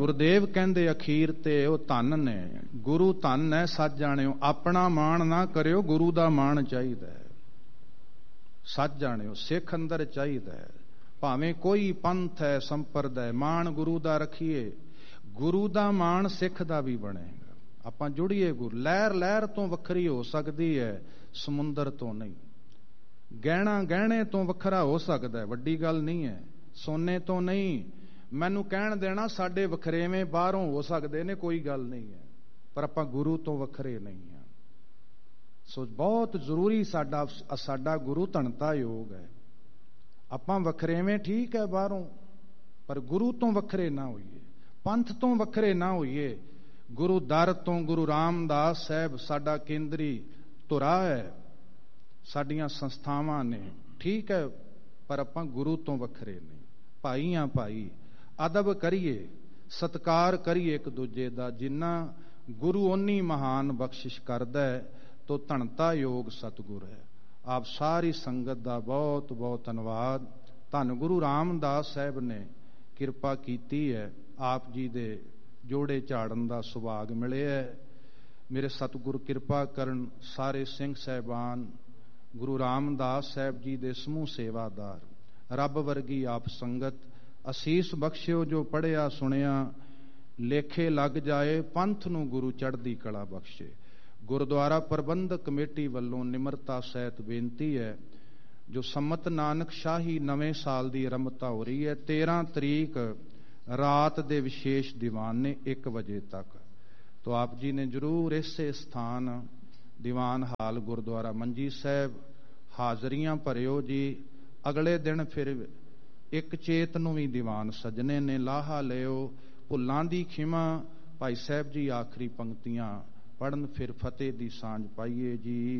ਗੁਰਦੇਵ ਕਹਿੰਦੇ ਅਖੀਰ ਤੇ ਉਹ ਧੰਨ ਨੇ, ਗੁਰੂ ਧੰਨ ਹੈ ਸੱਚ ਜਾਣਿਓ। ਆਪਣਾ ਮਾਣ ਨਾ ਕਰਿਓ, ਗੁਰੂ ਦਾ ਮਾਣ ਚਾਹੀਦਾ ਹੈ। ਸੱਚ ਜਾਣਿਓ, ਸਿੱਖ ਅੰਦਰ ਚਾਹੀਦਾ ਹੈ। ਭਾਵੇਂ ਕੋਈ ਪੰਥ ਹੈ ਸੰਪਰਦਾ, ਮਾਣ ਗੁਰੂ ਦਾ ਰੱਖੀਏ, ਗੁਰੂ ਦਾ ਮਾਣ ਸਿੱਖ ਦਾ ਵੀ ਬਣੇਗਾ। ਆਪਾਂ ਜੁੜੀਏ ਗੁਰੂ। ਲਹਿਰ ਲਹਿਰ ਤੋਂ ਵੱਖਰੀ ਹੋ ਸਕਦੀ ਹੈ, ਸਮੁੰਦਰ ਤੋਂ ਨਹੀਂ। ਗਹਿਣਾ ਗਹਿਣੇ ਤੋਂ ਵੱਖਰਾ ਹੋ ਸਕਦਾ ਹੈ, ਵੱਡੀ ਗੱਲ ਨਹੀਂ ਹੈ। ਸੋਨੇ ਤੋਂ ਨਹੀਂ। ਮੈਨੂੰ ਕਹਿਣ ਦੇਣਾ ਸਾਡੇ ਵਖਰੇਵੇਂ ਬਾਹਰੋਂ ਹੋ ਸਕਦੇ ਨੇ, ਕੋਈ ਗੱਲ ਨਹੀਂ ਹੈ, ਪਰ ਆਪਾਂ ਗੁਰੂ ਤੋਂ ਵੱਖਰੇ ਨਹੀਂ ਹਾਂ। ਸੋ ਬਹੁਤ ਜ਼ਰੂਰੀ ਸਾਡਾ ਗੁਰੂ ਧਨਤਾ ਯੋਗ ਹੈ। ਆਪਾਂ ਵੱਖਰੇਵੇਂ ਠੀਕ ਹੈ ਬਾਹਰੋਂ, ਪਰ ਗੁਰੂ ਤੋਂ ਵੱਖਰੇ ਨਾ ਹੋਈਏ, ਪੰਥ ਤੋਂ ਵੱਖਰੇ ਨਾ ਹੋਈਏ। ਗੁਰੂ ਦਰ ਤੋਂ ਗੁਰੂ ਰਾਮਦਾਸ ਸਾਹਿਬ ਸਾਡਾ ਕੇਂਦਰੀ ਧੁਰਾ ਹੈ, ਸਾਡੀਆਂ ਸੰਸਥਾਵਾਂ ਨੇ, ਠੀਕ ਹੈ, ਪਰ ਆਪਾਂ ਗੁਰੂ ਤੋਂ ਵੱਖਰੇ ਨਹੀਂ। ਭਾਈ ਆ ਭਾਈ, ਅਦਬ ਕਰੀਏ, ਸਤਿਕਾਰ ਕਰੀਏ ਇੱਕ ਦੂਜੇ ਦਾ। ਜਿੰਨਾ ਗੁਰੂ ਓਨੀ ਮਹਾਨ ਬਖਸ਼ਿਸ਼ ਕਰਦਾ ਹੈ, ਤੋ ਧਨਤਾ ਯੋਗ ਸਤਿਗੁਰ ਹੈ। ਆਪ ਸਾਰੀ ਸੰਗਤ ਦਾ ਬਹੁਤ ਬਹੁਤ ਧੰਨਵਾਦ। ਧੰਨ ਗੁਰੂ ਰਾਮਦਾਸ ਸਾਹਿਬ ਨੇ ਕਿਰਪਾ ਕੀਤੀ ਹੈ, ਆਪ ਜੀ ਦੇ ਜੋੜੇ ਝਾੜਨ ਦਾ ਸੁਭਾਗ ਮਿਲਿਆ। ਮੇਰੇ ਸਤਿਗੁਰ ਕਿਰਪਾ ਕਰਨ। ਸਾਰੇ ਸਿੰਘ ਸਾਹਿਬਾਨ, ਗੁਰੂ ਰਾਮਦਾਸ ਸਾਹਿਬ ਜੀ ਦੇ ਸਮੂਹ ਸੇਵਾਦਾਰ, ਰੱਬ ਵਰਗੀ ਆਪ ਸੰਗਤ, ਅਸੀਸ ਬਖਸ਼ਿਓ। ਜੋ ਪੜ੍ਹਿਆ ਸੁਣਿਆ ਲੇਖੇ ਲੱਗ ਜਾਏ, ਪੰਥ ਨੂੰ ਗੁਰੂ ਚੜ੍ਹਦੀ ਕਲਾ ਬਖਸ਼ੇ। ਗੁਰਦੁਆਰਾ ਪ੍ਰਬੰਧਕ ਕਮੇਟੀ ਵੱਲੋਂ ਨਿਮਰਤਾ ਸਹਿਤ ਬੇਨਤੀ ਹੈ, ਜੋ ਸੰਮਤ ਨਾਨਕ ਸ਼ਾਹੀ ਨਵੇਂ ਸਾਲ ਦੀ ਆਰੰਭਤਾ ਹੋ ਰਹੀ ਹੈ, 13 ਤਰੀਕ ਰਾਤ ਦੇ ਵਿਸ਼ੇਸ਼ ਦੀਵਾਨ ਨੇ 1 ਵਜੇ ਤੱਕ। ਤੋ ਆਪ ਜੀ ਨੇ ਜ਼ਰੂਰ ਇਸੇ ਸਥਾਨ ਦੀਵਾਨ ਹਾਲ ਗੁਰਦੁਆਰਾ ਮੰਜੀ ਸਾਹਿਬ ਹਾਜ਼ਰੀਆਂ ਭਰਿਓ ਜੀ। ਅਗਲੇ ਦਿਨ ਫਿਰ 1 ਚੇਤ ਨੂੰ ਵੀ ਦੀਵਾਨ ਸਜਣੇ ਨੇ, ਲਾਹਾ ਲਿਓ। ਭੁੱਲਾਂ ਦੀ ਖਿਮਾ। ਭਾਈ ਸਾਹਿਬ ਜੀ ਆਖਰੀ ਪੰਕਤੀਆਂ ਪੜ੍ਹਨ, ਫਿਰ ਫਤਿਹ ਦੀ ਸਾਂਝ ਪਾਈਏ ਜੀ।